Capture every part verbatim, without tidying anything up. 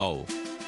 哦，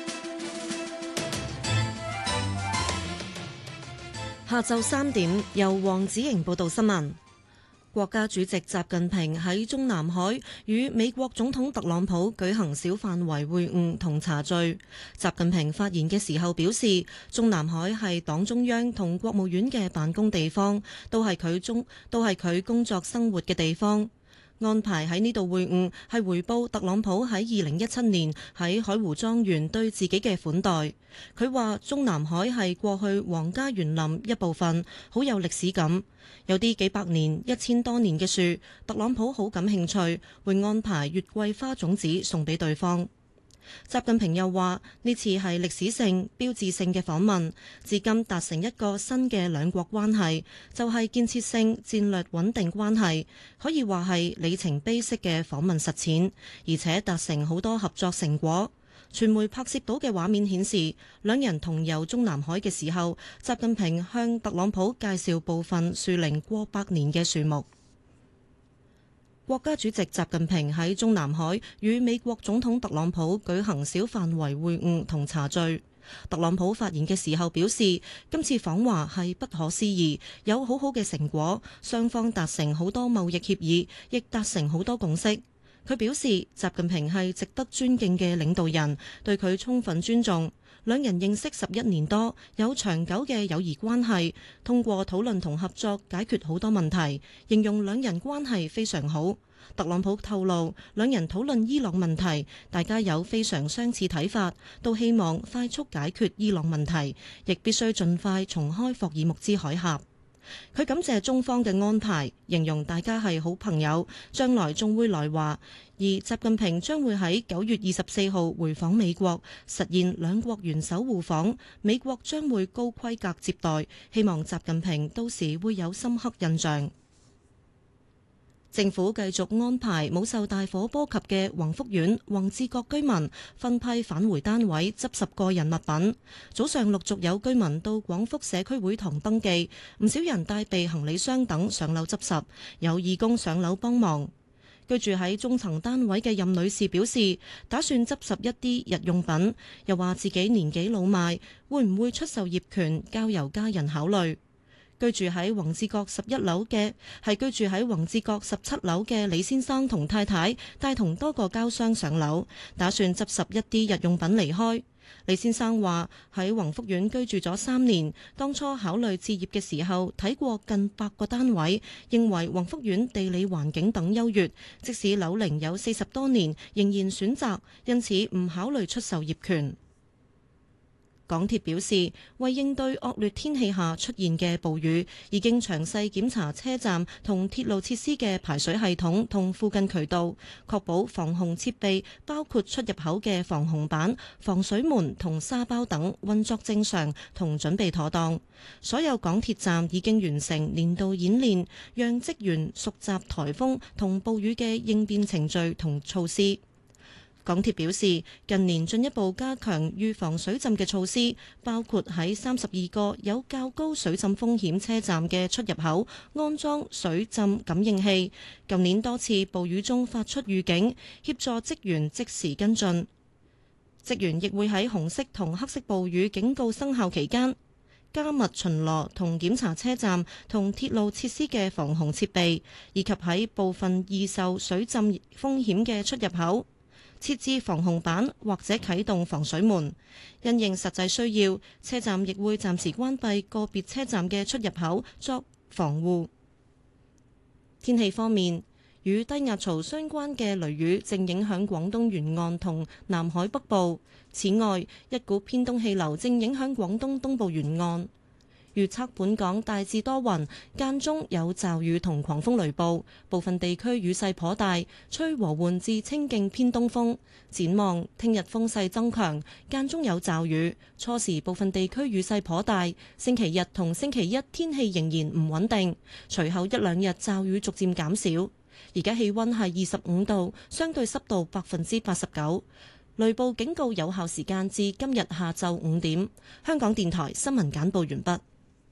下晝三點，由黃子瑩報道新聞。國家主席習近平喺中南海與美國總統特朗普舉行小範圍會晤同茶敘。習近平發言嘅時候表示，中南海係黨中央同國務院嘅辦公地方，都係佢中都係佢工作生活嘅地方。安排喺呢度會晤係回報特朗普喺二零一七年喺海湖莊園對自己嘅款待。佢話中南海係過去皇家園林一部分，好有歷史感。有啲幾百年、一千多年嘅樹，特朗普好感興趣，會安排月桂花種子送俾對方。習近平又話呢次係歷史性、標誌性嘅訪問，至今達成一個新嘅兩國關係，就係建設性戰略穩定關係，可以話係里程碑式嘅訪問實踐，而且達成好多合作成果。傳媒拍攝到嘅畫面顯示，兩人同遊中南海嘅時候，習近平向特朗普介紹部分樹齡過百年嘅樹木。國家主席習近平喺中南海與美國總統特朗普舉行小範圍會晤同茶敘。特朗普發言嘅時候表示，今次訪華係不可思議，有好好嘅成果，雙方達成好多貿易協議，亦達成好多共識。佢表示，習近平係值得尊敬嘅領導人，對佢充分尊重。兩人認識十一年多，有長久嘅友誼關係，通過討論同合作解決好多問題，形容兩人關係非常好。特朗普透露，兩人討論伊朗問題，大家有非常相似睇法，都希望快速解決伊朗問題，亦必須盡快重開霍爾木茲海峽。佢感謝中方嘅安排，形容大家係好朋友，將來仲會來華。而習近平將會喺九月二十四號回訪美國，實現兩國元首互訪，美國將會高規格接待，希望習近平到時會有深刻印象。政府繼續安排冇受大火波及嘅宏福苑、宏志閣居民分批返回單位執拾個人物品。早上陸續有居民到廣福社區會堂登記，唔少人帶備行李箱等上樓執拾，有義工上樓幫忙。居住喺中層單位嘅任女士表示，打算執拾一啲日用品，又話自己年紀老邁，會唔會出售業權，交由家人考慮。居住喺宏志閣十一樓嘅係居住喺宏志閣十七樓嘅李先生同太太，帶同多個膠箱上樓，打算執拾一啲日用品離開。李先生話喺宏福苑居住咗三年，當初考慮置業嘅時候睇過近百個單位，認為宏福苑地理環境等優越，即使樓齡有四十多年，仍然選擇，因此唔考慮出售業權。港鐵表示，為應對惡劣天氣下出現嘅暴雨，已經詳細檢查車站同鐵路設施嘅排水系統同附近渠道，確保防洪設備包括出入口嘅防洪板、防水門同沙包等運作正常同準備妥當。所有港鐵站已經完成年度演練，讓職員熟習颱風同暴雨嘅應變程序同措施。港鐵表示，近年進一步加強預防水浸嘅措施，包括喺三十二個有較高水浸風險車站嘅出入口安裝水浸感應器。舊年多次暴雨中發出預警，協助職員即時跟進。職員亦會喺紅色同黑色暴雨警告生效期間，加密巡邏同檢查車站同鐵路設施嘅防洪設備，以及喺部分易受水浸風險嘅出入口設置防洪板或者啟動防水門。因應實際需要，車站亦會暫時關閉個別車站嘅出入口作防護。天氣方面，與低壓槽相關嘅雷雨正影響廣東沿岸同南海北部。此外，一股偏東氣流正影響廣東東部沿岸。預測本港大致多雲，間中有驟雨同狂風雷暴，部分地區雨勢頗大，吹和緩至清勁偏東風。展望聽日風勢增強，間中有驟雨，初時部分地區雨勢頗大。星期日同星期一天氣仍然唔穩定，隨後一兩日驟雨逐漸減少。而家氣溫係二十五度，相對濕度百分之八十九。雷暴警告有效時間至今日下晝五點。香港電台新聞簡報完畢。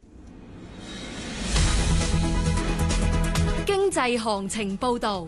經濟行情報道。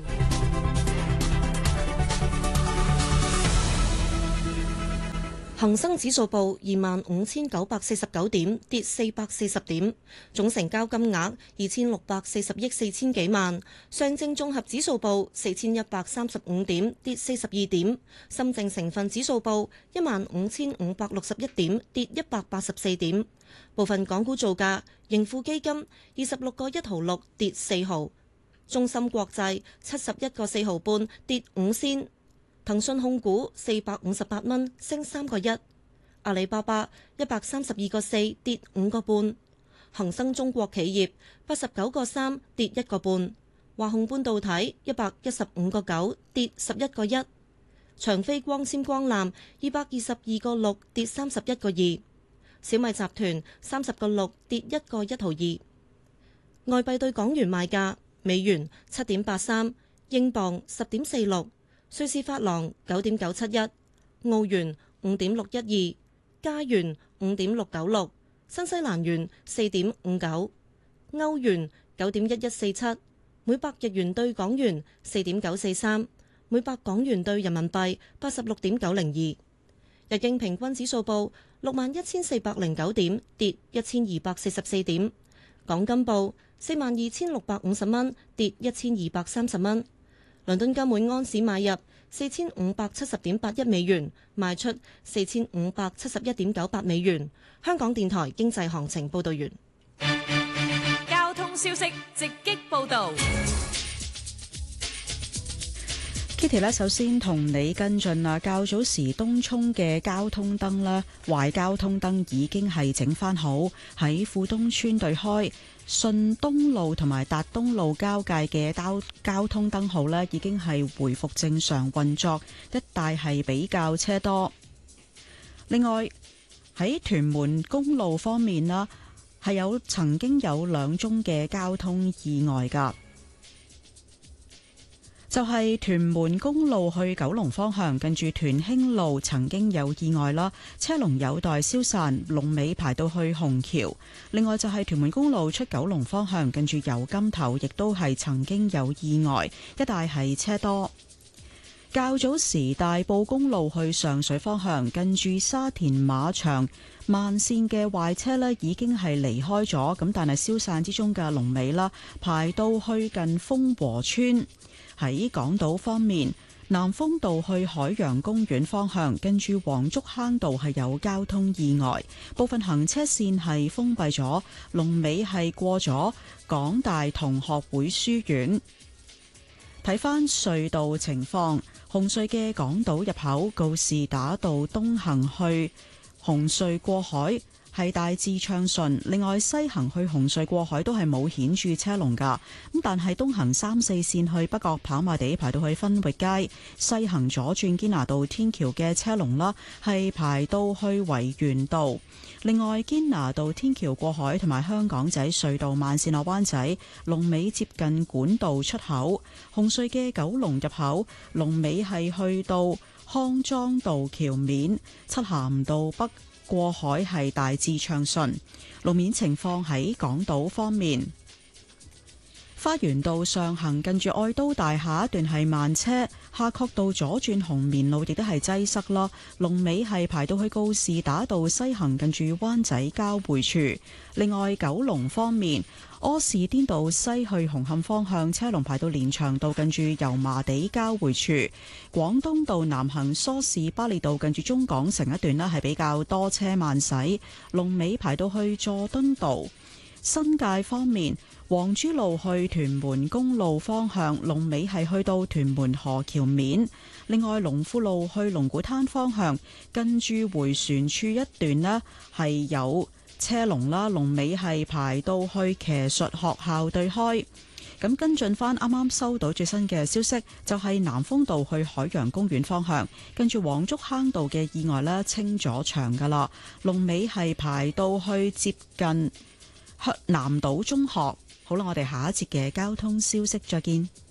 恒生指數報二萬五千九百四十九點，跌四百四十點，總成交金額二千六百四十億四千幾萬。上證綜合指數報四千一百三十五點，跌四十二點。深證成分指數報一萬五千五百六十一點，跌一百八十四點。部分港股造價：盈富基金二十六個一毫六，跌四毫；中芯國際七十一個四毫半，跌五仙。騰訊控股四百五十八蚊，升三個一；阿里巴巴一百三十二個四，跌五個半；恒生中國企業八十九個三，跌一個半；華虹半導體一百一十五個九，跌十一個一；長飛光纖光纜二百二十二個六，跌三十一個二；小米集團三十個六，跌一個一毫二。外幣對港元賣價：美元七點八三，英鎊十點四六。瑞士法郎九點九七一，澳元五點六一二，加元五點六九六，新西蘭元四點五九，歐元九點一一四七，每百日元對港元四點九四三，每百港元對人民幣八十六點九零二。日經平均指數報六萬一千四百零九點，跌一千二百四十四點。港金報四萬二千六百五十蚊，跌一千二百三十蚊。倫敦金每安士買入四千五百七十點八一美元，賣出四千五百七十一點九八美元。香港電台經濟行情報道完。 交通消息直擊報道。 Kitty 咧，首先同你跟進啊，較早時東涌嘅交通燈啦，壞交通燈已經係整翻好，喺富東村對開順東路同埋達東路交界嘅交交通燈號呢，已經係回復正常運作，一帶係比較車多。另外喺屯門公路方面啦，係有曾經有兩宗嘅交通意外噶。就係屯門公路去九龍方向，近住屯興路曾經有意外啦，車龍有待消散，龍尾排到去紅橋。另外就係屯門公路出九龍方向，近住油柑頭，亦都係曾經有意外，一帶係車多。較早時大埔公路去上水方向，近住沙田馬場慢線嘅壞車呢已經係離開咗，咁但係消散之中嘅龍尾啦，排到去近豐和村。喺港島方面，南豐道去海洋公園方向，跟住黃竹坑道係有交通意外，部分行車線係封閉咗，龍尾係過咗港大同學會書院。睇返隧道情況，紅隧嘅港島入口告士打道東行去紅隧過海係大致暢順，另外西行去紅隧過海都係冇顯著車龍噶，咁但係東行三四線去北角跑馬地排到去分域街，西行左轉堅拿道天橋嘅車龍啦，係排到去維園道。另外堅拿道天橋過海同埋香港仔隧道慢線落灣仔龍尾接近管道出口，紅隧嘅九龍入口龍尾係去到康莊道橋面，漆咸道北過海係大致暢順。路面情況喺港島方面，花園道上行近住愛都大廈一段係慢車，夏慤道左轉紅棉路亦都係擠塞啦。龍尾係排到去告士打道西行近住灣仔交匯處。另外九龍方面，柯士甸道西去紅磡方向車龍排到連翔道近住油麻地交匯處。廣東道南行梳士巴利道近住中港城一段呢係比較多車慢駛，龍尾排到去佐敦道。新界方面，黃珠路去屯門公路方向龍尾係去到屯門河橋面。另外龍富路去龍鼓灘方向近住回旋處一段呢係有車龍啦，龍尾係排到去騎術學校對開。咁跟進翻啱啱收到最新嘅消息，就係南豐道去海洋公園方向跟住黃竹坑道嘅意外呢清咗場噶啦，龍尾係排到去接近南島中學。好啦，我哋下一節嘅交通消息再見。